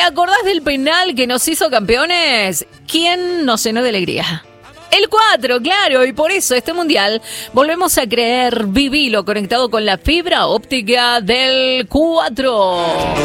acordás del penal que nos hizo campeones? ¿Quién nos llenó de alegría? El 4, claro, y por eso este mundial volvemos a creer, vivilo conectado con la fibra óptica del 4.